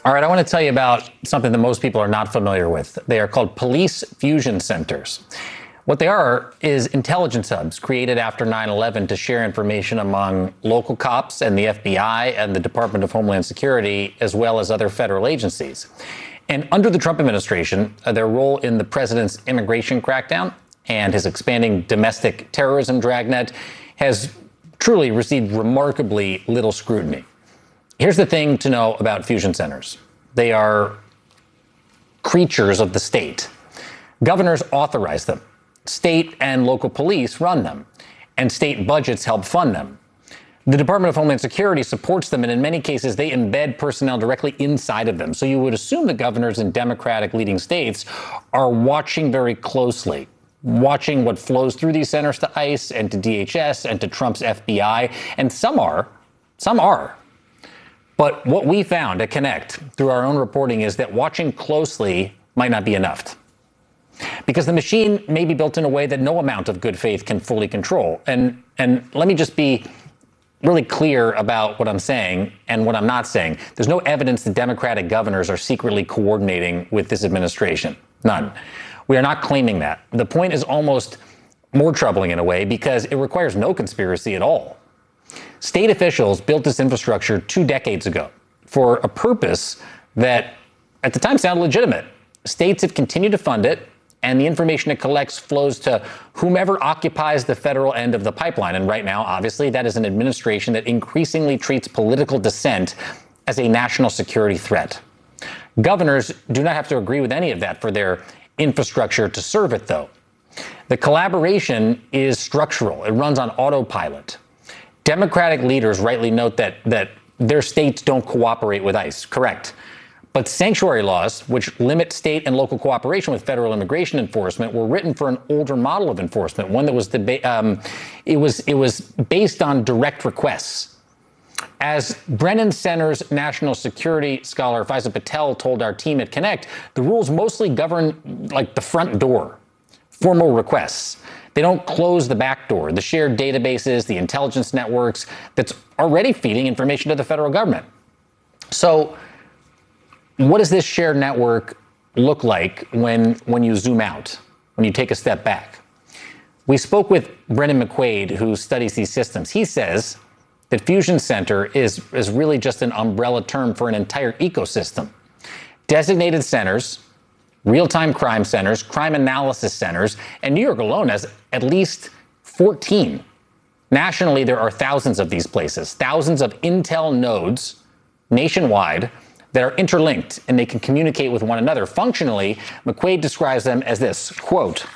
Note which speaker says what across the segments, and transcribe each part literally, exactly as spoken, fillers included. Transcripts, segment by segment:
Speaker 1: All right, I want to tell you about something that most people are not familiar with. They are called police fusion centers. What they are is intelligence hubs created after nine eleven to share information among local cops and the F B I and the Department of Homeland Security, as well as other federal agencies. And under the Trump administration, uh, their role in the president's immigration crackdown and his expanding domestic terrorism dragnet has truly received remarkably little scrutiny. Here's the thing to know about fusion centers. They are creatures of the state. Governors authorize them. State and local police run them, and state budgets help fund them. The Department of Homeland Security supports them, and in many cases, they embed personnel directly inside of them. So you would assume the governors in Democratic-leading states are watching very closely, watching what flows through these centers to ICE and to D H S and to Trump's F B I, and some are, some are. But what we found at Connect through our own reporting is that watching closely might not be enough. Because the machine may be built in a way that no amount of good faith can fully control. And, and let me just be really clear about what I'm saying and what I'm not saying. There's no evidence that Democratic governors are secretly coordinating with this administration. None. We are not claiming that. The point is almost more troubling in a way because it requires no conspiracy at all. State officials built this infrastructure two decades ago for a purpose that at the time sounded legitimate. States have continued to fund it, and the information it collects flows to whomever occupies the federal end of the pipeline. And right now, obviously, that is an administration that increasingly treats political dissent as a national security threat. Governors do not have to agree with any of that for their infrastructure to serve it, though. The collaboration is structural. It runs on autopilot. Democratic leaders rightly note that, that their states don't cooperate with ICE. Correct. But sanctuary laws, which limit state and local cooperation with federal immigration enforcement, were written for an older model of enforcement, one that was deba- um, it was it was based on direct requests. As Brennan Center's national security scholar Faiza Patel told our team at Connect, the rules mostly govern like the front door, formal requests. They don't close the back door, the shared databases, the intelligence networks that's already feeding information to the federal government. So what does this shared network look like when, when you zoom out, when you take a step back? We spoke with Brendan McQuaid, who studies these systems. He says that Fusion Center is, is really just an umbrella term for an entire ecosystem. Designated centers, real-time crime centers, crime analysis centers, and New York alone has at least fourteen. Nationally, there are thousands of these places, thousands of intel nodes nationwide that are interlinked and they can communicate with one another. Functionally, McQuaid describes them as this, quote,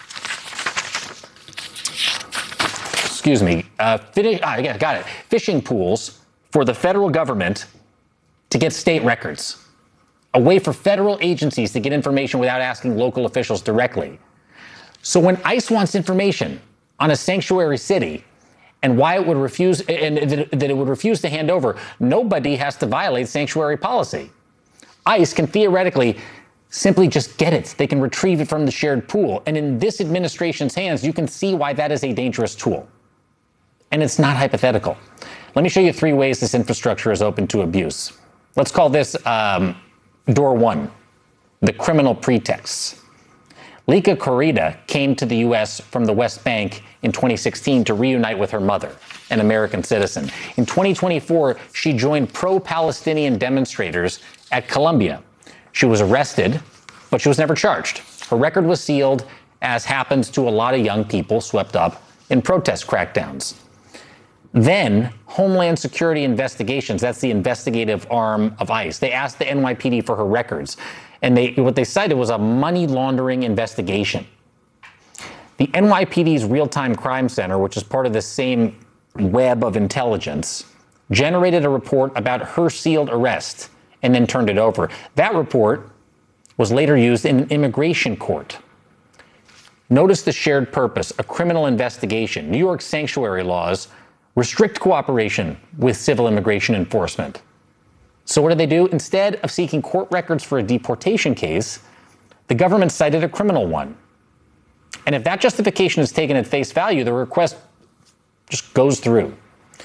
Speaker 1: excuse me, uh, finish, ah, yeah, got it, fishing pools for the federal government to get state records. A way for federal agencies to get information without asking local officials directly. So when ICE wants information on a sanctuary city and why it would refuse, and that it would refuse to hand over, nobody has to violate sanctuary policy. ICE can theoretically simply just get it. They can retrieve it from the shared pool. And in this administration's hands, you can see why that is a dangerous tool. And it's not hypothetical. Let me show you three ways this infrastructure is open to abuse. Let's call this um, door one, the criminal pretexts. Lika Korida came to the U S from the West Bank in twenty sixteen to reunite with her mother, an American citizen. In twenty twenty-four, she joined pro-Palestinian demonstrators at Columbia. She was arrested, but she was never charged. Her record was sealed, as happens to a lot of young people swept up in protest crackdowns. Then Homeland Security Investigations, that's the investigative arm of ICE, they asked the N Y P D for her records. And they, what they cited was a money laundering investigation. The N Y P D's Real-Time Crime Center, which is part of the same web of intelligence, generated a report about her sealed arrest and then turned it over. That report was later used in an immigration court. Notice the shared purpose, a criminal investigation. New York sanctuary laws restrict cooperation with civil immigration enforcement. So what did they do? Instead of seeking court records for a deportation case, the government cited a criminal one. And if that justification is taken at face value, the request just goes through.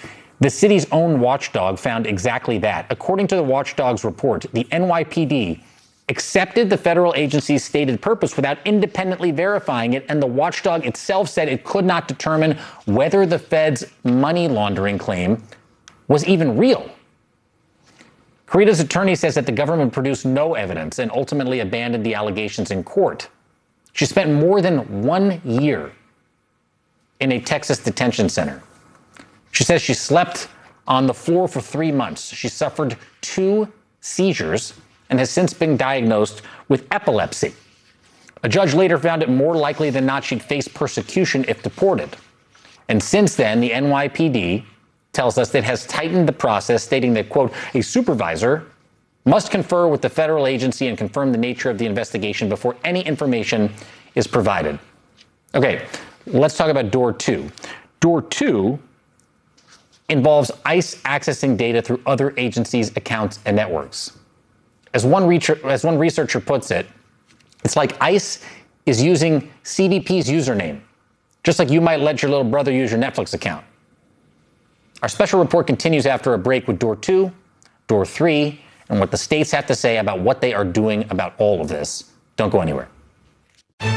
Speaker 1: The city's own watchdog found exactly that. According to the watchdog's report, the N Y P D accepted the federal agency's stated purpose without independently verifying it, and the watchdog itself said it could not determine whether the Fed's money laundering claim was even real. Corrida's attorney says that the government produced no evidence and ultimately abandoned the allegations in court. She spent more than one year in a Texas detention center. She says she slept on the floor for three months. She suffered two seizures and has since been diagnosed with epilepsy. A judge later found it more likely than not she'd face persecution if deported. And since then, the N Y P D tells us that it has tightened the process, stating that, quote, a supervisor must confer with the federal agency and confirm the nature of the investigation before any information is provided. Okay, let's talk about door two. Door two involves ICE accessing data through other agencies' accounts and networks. As one, as one researcher puts it, it's like ICE is using C B P's username, just like you might let your little brother use your Netflix account. Our special report continues after a break with door two, door three, and what the states have to say about what they are doing about all of this. Don't go anywhere.